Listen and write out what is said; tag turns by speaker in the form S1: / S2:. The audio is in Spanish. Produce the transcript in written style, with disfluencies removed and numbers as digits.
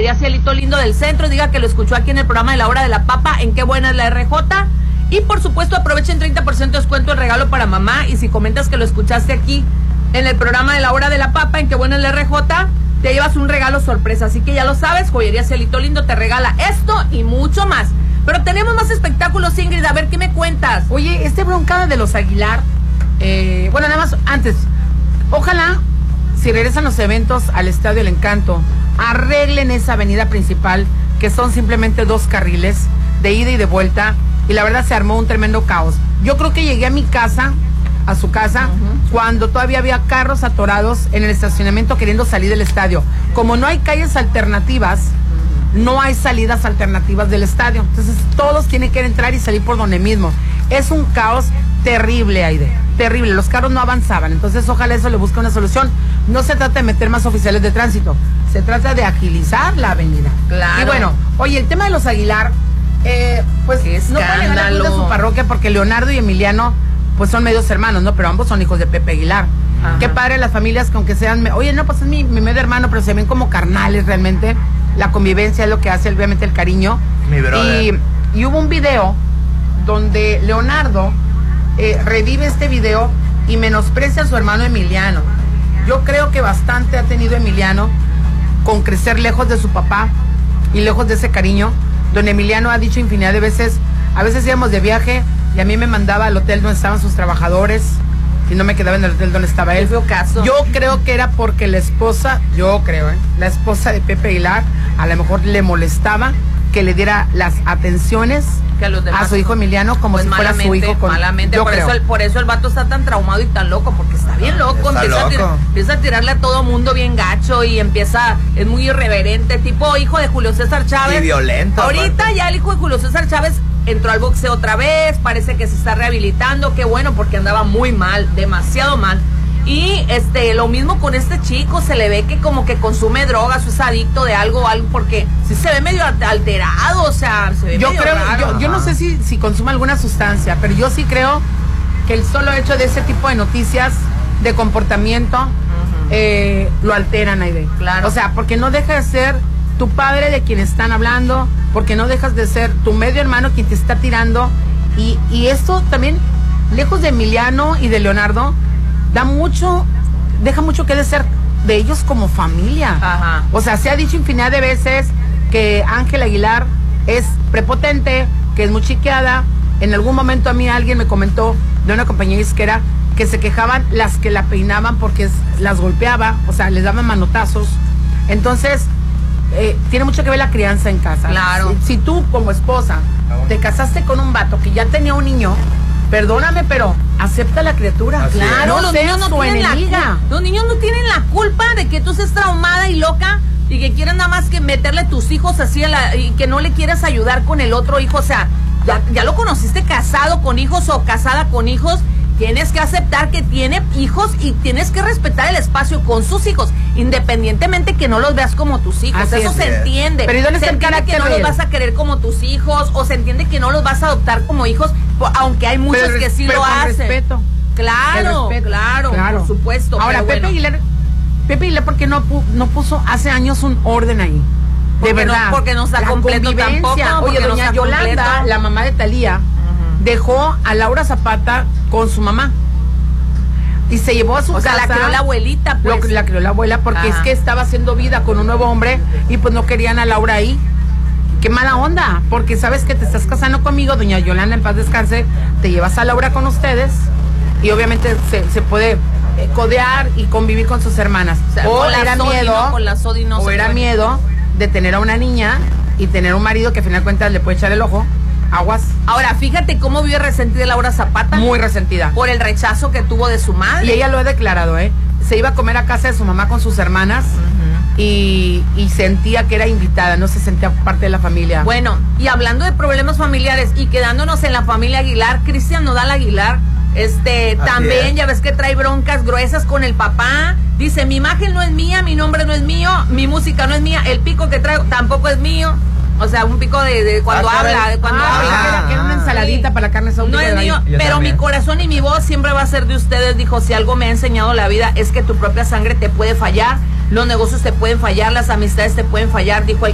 S1: joyería Cielito Lindo del Centro. Diga que lo escuchó aquí en el programa de La Hora de la Papa, en Qué Buena es la RJ. Y por supuesto aprovechen 30% de descuento el regalo para mamá. Y si comentas que lo escuchaste aquí en el programa de La Hora de la Papa, en Qué Buena es la RJ, te llevas un regalo sorpresa. Así que ya lo sabes, joyería Cielito Lindo te regala esto y mucho más. Pero tenemos más espectáculos, Ingrid, a ver, ¿qué me cuentas?
S2: Oye, broncada de los Aguilar, bueno, nada más, antes, ojalá, si regresan los eventos al Estadio El Encanto, arreglen esa avenida principal, que son simplemente 2 carriles, de ida y de vuelta, y la verdad se armó un tremendo caos. Yo creo que llegué a mi casa, a su casa, cuando todavía había carros atorados en el estacionamiento queriendo salir del estadio. Como no hay calles alternativas, no hay salidas alternativas del estadio. Entonces todos tienen que entrar y salir por donde mismo. Es un caos terrible, Aide. Terrible. Los carros no avanzaban. Entonces ojalá eso le busque una solución. No se trata de meter más oficiales de tránsito. Se trata de agilizar la avenida.
S1: Claro.
S2: Y bueno, oye, el tema de los Aguilar, pues no puede negar la su parroquia porque Leonardo y Emiliano pues son medios hermanos, ¿no? Pero ambos son hijos de Pepe Aguilar. Ajá. Qué padre las familias que aunque sean... Oye, no, pues es mi medio hermano, pero se ven como carnales realmente. La convivencia es lo que hace, obviamente, el cariño.
S3: Mi brother.
S2: Y hubo un video donde Leonardo revive este video y menosprecia a su hermano Emiliano. Yo creo que bastante ha tenido Emiliano con crecer lejos de su papá y lejos de ese cariño. Don Emiliano ha dicho infinidad de veces, a veces íbamos de viaje y a mí me mandaba al hotel donde estaban sus trabajadores y no me quedaba en el hotel donde estaba él.
S1: Caso.
S2: Yo creo que era porque la esposa, la esposa de Pepe Aguilar, a lo mejor le molestaba que le diera las atenciones
S1: que a
S2: su hijo Emiliano como pues si fuera su hijo.
S1: Malamente, por eso el vato está tan traumado y tan loco, porque está bien loco, empieza a tirarle a todo mundo bien gacho y es muy irreverente, tipo hijo de Julio César Chávez.
S3: Y violento.
S1: Ahorita ya el hijo de Julio César Chávez entró al boxeo otra vez, parece que se está rehabilitando, qué bueno, porque andaba muy mal, demasiado mal. Y lo mismo con este chico, se le ve que como que consume drogas o es adicto de algo, porque sí se ve medio alterado, o sea, se ve medio raro.
S2: Yo no sé si consume alguna sustancia, pero yo sí creo que el solo hecho de ese tipo de noticias, de comportamiento, lo alteran, Aide.
S1: Claro.
S2: O sea, porque no deja de ser tu padre de quien están hablando, porque no dejas de ser tu medio hermano quien te está tirando, y esto también, lejos de Emiliano y de Leonardo, deja mucho que desear de ellos como familia.
S1: Ajá.
S2: O sea, se ha dicho infinidad de veces que Ángel Aguilar es prepotente, que es muy chiqueada. En algún momento a mí alguien me comentó de una compañía disquera que se quejaban las que la peinaban porque las golpeaba, o sea, les daban manotazos. Entonces, tiene mucho que ver la crianza en casa.
S1: Claro.
S2: Si tú como esposa te casaste con un vato que ya tenía un niño, perdóname, pero acepta la criatura.
S3: Así
S1: claro,
S2: no
S1: los niños no tienen los niños no tienen la culpa de que tú estés traumada y loca y que quieran nada más que meterle tus hijos así y que no le quieras ayudar con el otro hijo. O sea, ya lo conociste casado con hijos o casada con hijos. Tienes que aceptar que tiene hijos y tienes que respetar el espacio con sus hijos, independientemente que no los veas como tus hijos.
S2: Así
S1: eso
S2: es.
S1: Se entiende.
S2: Pero ¿y dónde
S1: se
S2: está el
S1: entiende que no los vas a querer como tus hijos, o se entiende que no los vas a adoptar como hijos, aunque hay muchos que sí lo hacen.
S2: Respeto.
S1: Claro, claro, por supuesto.
S2: Ahora, Pepe Aguilar, ¿por qué no puso hace años un orden ahí? De verdad.
S1: Porque no está completo tampoco.
S2: Oye, doña Yolanda, la mamá de Thalía, dejó a Laura Zapata con su mamá. Y se llevó a su casa.
S1: O sea, la crió la abuelita, pues.
S2: La crió la abuela porque es que estaba haciendo vida con un nuevo hombre y pues no querían a Laura ahí. Qué mala onda, porque sabes que te estás casando conmigo, doña Yolanda, en paz descanse, te llevas a Laura con ustedes y obviamente se puede codear y convivir con sus hermanas.
S1: O era
S2: miedo de tener a una niña y tener un marido que al final de cuentas le puede echar el ojo. Aguas.
S1: Ahora, fíjate cómo vive resentida Laura Zapata.
S2: Muy resentida.
S1: Por el rechazo que tuvo de su madre.
S2: Y ella lo ha declarado, Se iba a comer a casa de su mamá con sus hermanas y sentía que era invitada, no se sentía parte de la familia.
S1: Bueno, y hablando de problemas familiares y quedándonos en la familia Aguilar, Cristian Nodal Aguilar, también ya ves que trae broncas gruesas con el papá. Dice, mi imagen no es mía, mi nombre no es mío, mi música no es mía, el pico que traigo tampoco es mío. O sea, un pico de cuando habla,
S2: que era una ensaladita para la carne asada.
S1: No es mío, pero mi corazón y mi voz siempre va a ser de ustedes. Dijo, si algo me ha enseñado la vida es que tu propia sangre te puede fallar, los negocios te pueden fallar, las amistades te pueden fallar. Dijo,